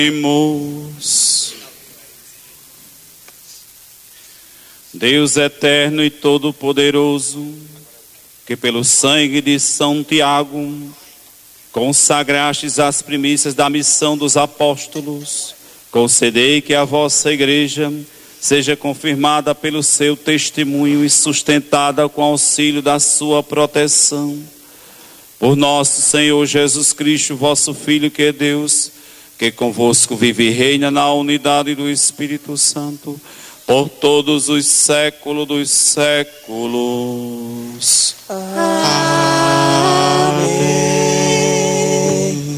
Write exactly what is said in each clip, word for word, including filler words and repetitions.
Deus eterno e todo-poderoso, que pelo sangue de São Tiago consagrastes as primícias da missão dos apóstolos, concedei que a vossa igreja seja confirmada pelo seu testemunho e sustentada com auxílio da sua proteção. Por nosso Senhor Jesus Cristo, vosso Filho, que é Deus, que convosco vive e reina na unidade do Espírito Santo, por todos os séculos dos séculos. Amém.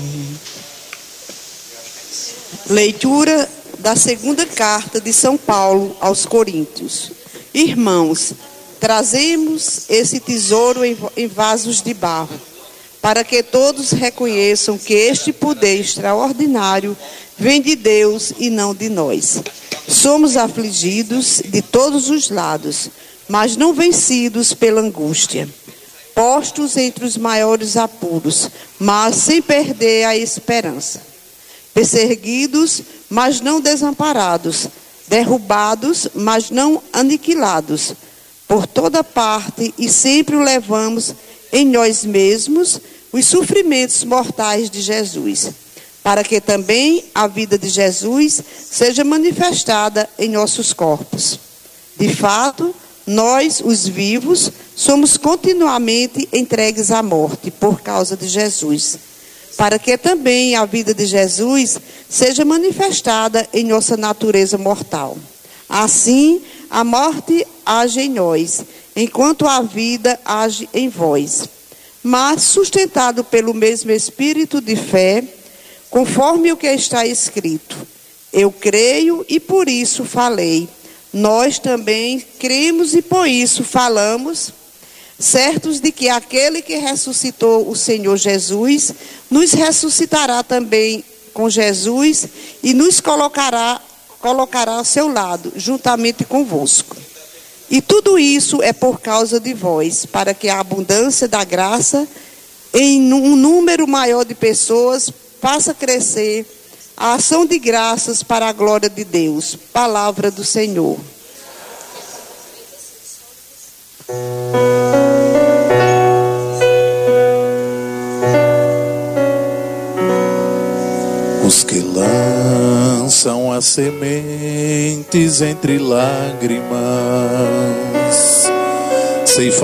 Leitura da segunda carta de São Paulo aos Coríntios. Irmãos, trazemos esse tesouro em vasos de barro, para que todos reconheçam que este poder extraordinário vem de Deus e não de nós. Somos afligidos de todos os lados, mas não vencidos pela angústia. Postos entre os maiores apuros, mas sem perder a esperança. Perseguidos, mas não desamparados. Derrubados, mas não aniquilados. Por toda parte e sempre o levamos em nós mesmos os sofrimentos mortais de Jesus, para que também a vida de Jesus seja manifestada em nossos corpos. De fato, nós, os vivos, somos continuamente entregues à morte por causa de Jesus, para que também a vida de Jesus seja manifestada em nossa natureza mortal. Assim, a morte age em nós, enquanto a vida age em vós. Mas, sustentado pelo mesmo espírito de fé, conforme o que está escrito, eu creio e por isso falei. Nós também cremos e por isso falamos, certos de que aquele que ressuscitou o Senhor Jesus, nos ressuscitará também com Jesus e nos colocará, colocará ao seu lado, juntamente convosco. E tudo isso é por causa de vós, para que a abundância da graça em um número maior de pessoas faça crescer a ação de graças para a glória de Deus. Palavra do Senhor. Os que lançam as sementes entre lágrimas,